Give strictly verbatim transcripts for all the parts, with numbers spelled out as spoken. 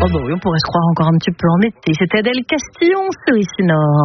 Oh bah oui, on pourrait se croire encore un petit peu en été. C'était Adèle Castillon sur Ici Nord.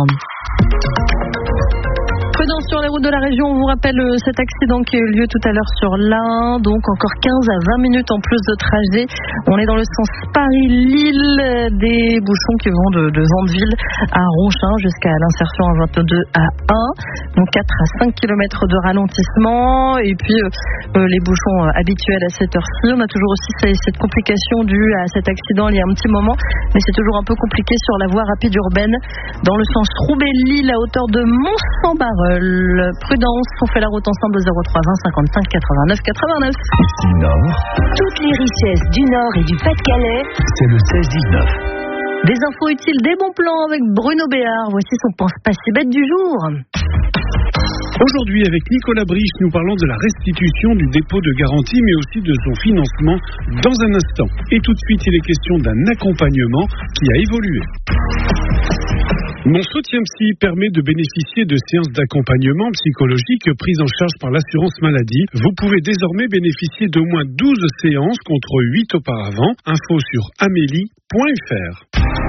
Prudence sur les routes de la région, on vous rappelle cet accident qui a eu lieu tout à l'heure sur l'Ain, donc encore quinze à vingt minutes en plus de trajet. On est dans le sens Paris-Lille, des bouchons qui vont de, de Vandeville à Ronchin jusqu'à l'insertion à vingt-deux à un, donc quatre à cinq kilomètres de ralentissement, et puis euh, les bouchons euh, habituels à cette heure-ci. On a toujours aussi cette, cette complication due à cet accident il y a un petit moment, mais c'est toujours un peu compliqué sur la voie rapide urbaine dans le sens Roubaix-Lille à hauteur de Mont-Saint-Barreul. Prudence, on fait la route ensemble au zéro trois vingt cinquante-cinq quatre-vingt-neuf quatre-vingt-neuf. Ici Nord. Toutes les richesses du Nord et du Pas-de-Calais. C'est le seize dix-neuf. Des infos utiles, des bons plans avec Bruno Béard. Voici son pense pas si bête du jour. Aujourd'hui, avec Nicolas Briche, nous parlons de la restitution du dépôt de garantie, mais aussi de son financement dans un instant. Et tout de suite, il est question d'un accompagnement qui a évolué. Mon soutien psy permet de bénéficier de séances d'accompagnement psychologique prises en charge par l'assurance maladie. Vous pouvez désormais bénéficier d'au moins douze séances contre huit auparavant. Info sur amélie point f r.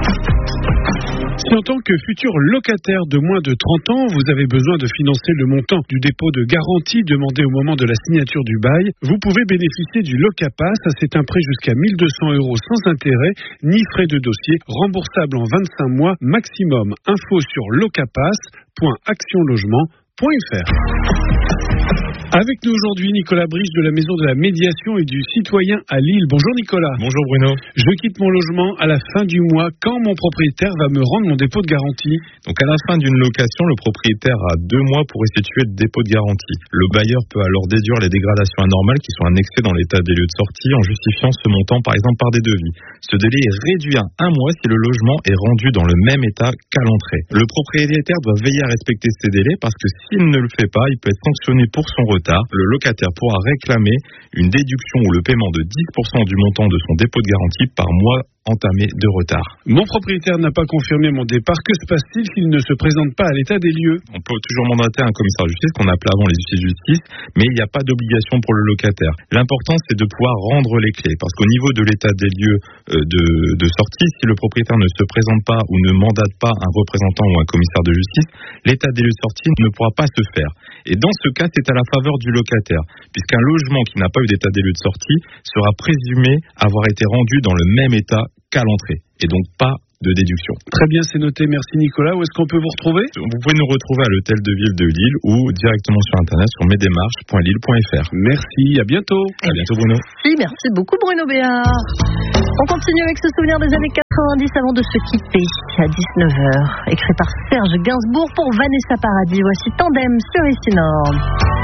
Si en tant que futur locataire de moins de trente ans, vous avez besoin de financer le montant du dépôt de garantie demandé au moment de la signature du bail, vous pouvez bénéficier du Locapass. C'est un prêt jusqu'à mille deux cents euros sans intérêt, ni frais de dossier, remboursable en vingt-cinq mois maximum. Info sur locapass point action logement point f r. Avec nous aujourd'hui, Nicolas Briche de la Maison de la Médiation et du Citoyen à Lille. Bonjour Nicolas. Bonjour Bruno. Je quitte mon logement à la fin du mois. Quand mon propriétaire va me rendre mon dépôt de garantie? Donc à la fin d'une location, le propriétaire a deux mois pour restituer le dépôt de garantie. Le bailleur peut alors déduire les dégradations anormales qui sont annexées dans l'état des lieux de sortie en justifiant ce montant par exemple par des devis. Ce délai est réduit à un mois si le logement est rendu dans le même état qu'à l'entrée. Le propriétaire doit veiller à respecter ces délais parce que s'il ne le fait pas, il peut être sanctionné pour son retard. Le locataire pourra réclamer une déduction ou le paiement de dix pour cent du montant de son dépôt de garantie par mois entamé de retard. Mon propriétaire n'a pas confirmé mon départ. Que se passe-t-il s'il ne se présente pas à l'état des lieux? On peut toujours mandater un commissaire de justice, qu'on appelait avant les huissiers de justice, mais il n'y a pas d'obligation pour le locataire. L'important, c'est de pouvoir rendre les clés, parce qu'au niveau de l'état des lieux de, de sortie, si le propriétaire ne se présente pas ou ne mandate pas un représentant ou un commissaire de justice, l'état des lieux de sortie ne pourra pas se faire. Et dans ce cas, c'est à la faveur du locataire, puisqu'un logement qui n'a pas eu d'état des lieux de sortie sera présumé avoir été rendu dans le même état qu'à l'entrée, et donc pas de déduction. Très bien, c'est noté. Merci Nicolas. Où est-ce qu'on peut vous retrouver? Vous pouvez nous retrouver à l'hôtel de ville de Lille ou directement sur internet sur mesdémarches point lille point f r. Merci, à bientôt. À bientôt Bruno. Merci, merci beaucoup Bruno Béard. On continue avec ce souvenir des années quatre-vingt-dix avant de se quitter à dix-neuf heures. Écrit par Serge Gainsbourg pour Vanessa Paradis. Voici Tandem sur Ici Nord.